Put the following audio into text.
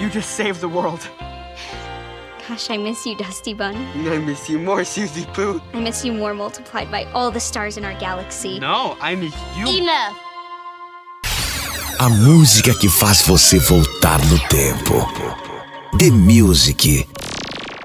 You just saved the world. Gosh, I miss you, Dusty Bun. I miss you more, Susie Pooh. I miss you more multiplied by all the stars in our galaxy. No, I miss you. Enough. A música que faz você voltar no tempo. The Music.